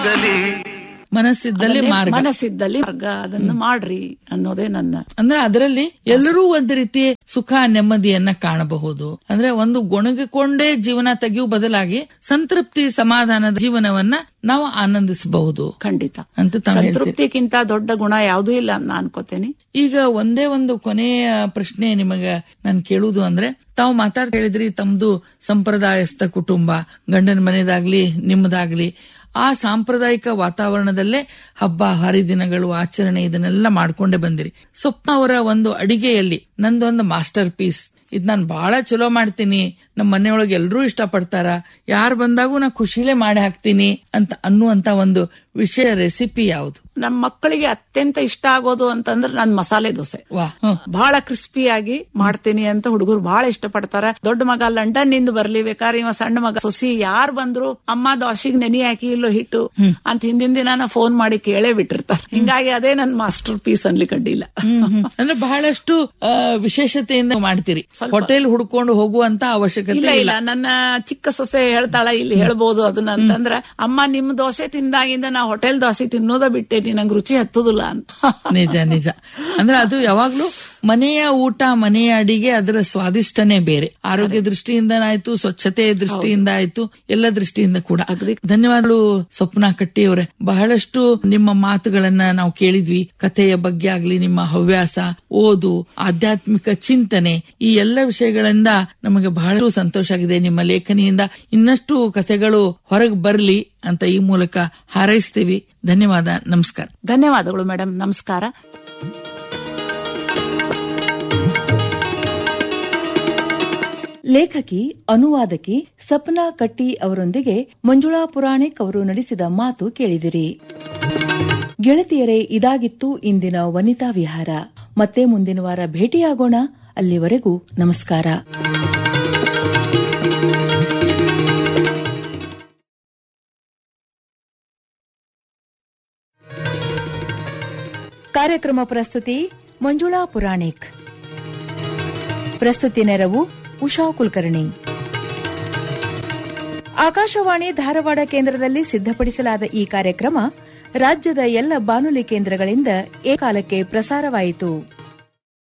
ಮನಸ್ಸಿದ್ದಲ್ಲಿ ಮಾರ್ಗ ಅದನ್ನು ಮಾಡ್ರಿ ಅನ್ನೋದೇ ನನ್ನ. ಅಂದ್ರೆ ಅದರಲ್ಲಿ ಎಲ್ಲರೂ ಒಂದು ರೀತಿ ಸುಖ ನೆಮ್ಮದಿಯನ್ನ ಕಾಣಬಹುದು. ಅಂದ್ರೆ ಒಂದು ಗೊಣಗಿಕೊಂಡೇ ಜೀವನ ತೆಗೆಯುವ ಬದಲಾಗಿ ಸಂತೃಪ್ತಿ ಸಮಾಧಾನದ ಜೀವನವನ್ನ ನಾವು ಆನಂದಿಸಬಹುದು. ಖಂಡಿತ ಅಂತ ಸಂತೃಪ್ತಿಗಿಂತ ದೊಡ್ಡ ಗುಣ ಯಾವುದೂ ಇಲ್ಲ ಅಂತ ಅನ್ಕೋತೇನೆ. ಈಗ ಒಂದೇ ಒಂದು ಕೊನೆಯ ಪ್ರಶ್ನೆ ನಿಮಗ ನಾನು ಕೇಳುವುದು ಅಂದ್ರೆ, ತಾವು ಮಾತಾಡ್ತಾ ಹೇಳಿದ್ರಿ ತಮ್ದು ಸಂಪ್ರದಾಯಸ್ಥ ಕುಟುಂಬ, ಗಂಡನ ಮನೆದಾಗ್ಲಿ ನಿಮ್ಮದಾಗ್ಲಿ ಆ ಸಾಂಪ್ರದಾಯಿಕ ವಾತಾವರಣದಲ್ಲೇ ಹಬ್ಬ ಹರಿದಿನಗಳು ಆಚರಣೆ ಇದನ್ನೆಲ್ಲ ಮಾಡ್ಕೊಂಡೇ ಬಂದಿರಿ. ಸ್ವಪ್ನ ಅವರ ಒಂದು ಅಡಿಗೆಯಲ್ಲಿ ನಂದೊಂದು ಮಾಸ್ಟರ್ ಪೀಸ್, ಇದ್ ನಾನ್ ಬಹಳ ಚಲೋ ಮಾಡ್ತೀನಿ, ನಮ್ಮ ಮನೆಯೊಳಗೆ ಎಲ್ರೂ ಇಷ್ಟ ಪಡ್ತಾರ, ಯಾರು ಬಂದಾಗೂ ನಾ ಖುಷಿಲೇ ಮಾಡಿ ಹಾಕ್ತೀನಿ ಅಂತ ಅನ್ನುವಂತ ಒಂದು ವಿಷಯ ರೆಸಿಪಿ ಯಾವುದು? ನಮ್ಮ ಮಕ್ಕಳಿಗೆ ಅತ್ಯಂತ ಇಷ್ಟ ಆಗೋದು ಅಂತಂದ್ರೆ ನನ್ ಮಸಾಲೆ ದೋಸೆ. ಬಹಳ ಕ್ರಿಸ್ಪಿಯಾಗಿ ಮಾಡ್ತೀನಿ ಅಂತ ಹುಡುಗರು ಬಹಳ ಇಷ್ಟ ಪಡ್ತಾರ. ದೊಡ್ಡ ಮಗ ಲಂಡನ್ ನಿಂದ ಬರ್ಲಿ, ಬೇಕಾದ್ರೆ ಇವ ಸಣ್ಣ ಮಗ ಸೊಸಿ ಯಾರು ಬಂದ್ರು ಅಮ್ಮ ದೋಸೆಗೆ ನೆನೆ ಹಾಕಿ ಇಲ್ಲೋ ಹಿಟ್ಟು ಅಂತ ಹಿಂದಿನ ದಿನ ಫೋನ್ ಮಾಡಿ ಕೇಳೇ ಬಿಟ್ಟಿರ್ತಾರೆ. ಹಿಂಗಾಗಿ ಅದೇ ನನ್ ಮಾಸ್ಟರ್ ಪೀಸ್ ಅನ್ಲಿಕ್ಕೆ ಅಡ್ಡಿಲ್ಲ. ಅಂದ್ರೆ ಬಹಳಷ್ಟು ವಿಶೇಷತೆಯಿಂದ ಮಾಡ್ತೀರಿ, ಹೋಟೆಲ್ ಹುಡ್ಕೊಂಡು ಹೋಗುವಂತ ಅವಶ್ಯಕತೆ ಇಲ್ಲ. ನನ್ನ ಚಿಕ್ಕ ಸೊಸೆ ಹೇಳ್ತಾಳ, ಇಲ್ಲಿ ಹೇಳ್ಬೋದು ಅದನ್ನ ಅಂತಂದ್ರ, ಅಮ್ಮ ನಿಮ್ ದೋಸೆ ತಿಂದಾಗಿಂದ ನಾ ಹೋಟೆಲ್ ದೋಸೆ ತಿನ್ನೋದ ಬಿಟ್ಟೇನಿ, ನಂಗೆ ರುಚಿ ಹತ್ತುದಿಲ್ಲ ಅಂತ. ನಿಜ ನಿಜ. ಅಂದ್ರೆ ಅದು ಯಾವಾಗ್ಲೂ ಮನೆಯ ಊಟ ಮನೆಯ ಅಡಿಗೆ ಅದರ ಸ್ವಾದಿಷ್ಟನೇ ಬೇರೆ. ಆರೋಗ್ಯ ದೃಷ್ಟಿಯಿಂದ ಆಯ್ತು, ಸ್ವಚ್ಛತೆಯ ದೃಷ್ಟಿಯಿಂದ ಆಯ್ತು, ಎಲ್ಲ ದೃಷ್ಟಿಯಿಂದ ಕೂಡ. ಧನ್ಯವಾದಗಳು ಸ್ವಪ್ನ ಕಟ್ಟಿ ಅವರೇ. ಬಹಳಷ್ಟು ನಿಮ್ಮ ಮಾತುಗಳನ್ನ ನಾವು ಕೇಳಿದ್ವಿ. ಕಥೆಯ ಬಗ್ಗೆ ಆಗ್ಲಿ, ನಿಮ್ಮ ಹವ್ಯಾಸ, ಓದು, ಆಧ್ಯಾತ್ಮಿಕ ಚಿಂತನೆ, ಈ ಎಲ್ಲ ವಿಷಯಗಳಿಂದ ನಮಗೆ ಬಹಳಷ್ಟು ಸಂತೋಷ ಆಗಿದೆ. ನಿಮ್ಮ ಲೇಖನಿಯಿಂದ ಇನ್ನಷ್ಟು ಕಥೆಗಳು ಹೊರಗೆ ಬರ್ಲಿ ಅಂತ ಈ ಮೂಲಕ ಹಾರೈಸ್ತೀವಿ. ಧನ್ಯವಾದ, ನಮಸ್ಕಾರ. ಧನ್ಯವಾದಗಳು ಮೇಡಮ್, ನಮಸ್ಕಾರ. ಲೇಖಕಿ, ಅನುವಾದಕಿ ಸಪ್ನಾ ಕಟ್ಟಿ ಅವರೊಂದಿಗೆ ಮಂಜುಳಾ ಪುರಾಣಿಕ್ ಅವರು ನಡೆಸಿದ ಮಾತು ಕೇಳಿದಿರಿ. ಗೆಳತಿಯರೇ, ಇದಾಗಿತ್ತು ಇಂದಿನ ವನಿತಾ ವಿಹಾರ. ಮತ್ತೆ ಮುಂದಿನ ವಾರ ಭೇಟಿಯಾಗೋಣ. ಅಲ್ಲಿವರೆಗೂ ನಮಸ್ಕಾರ. ಕಾರ್ಯಕ್ರಮ ಪ್ರಸ್ತುತಿ ಮಂಜುಳಾ ಪುರಾಣಿಕ್. ಪ್ರಸ್ತುತಿ ನೆರವು ಉಷಾ ಕುಲಕರ್ಣಿ. ಆಕಾಶವಾಣಿ ಧಾರವಾಡ ಕೇಂದ್ರದಲ್ಲಿ ಸಿದ್ಧಪಡಿಸಲಾದ ಈ ಕಾರ್ಯಕ್ರಮ ರಾಜ್ಯದ ಎಲ್ಲ ಬಾನುಲಿ ಕೇಂದ್ರಗಳಿಂದ ಏಕಾಲಕ್ಕೆ ಪ್ರಸಾರವಾಯಿತು.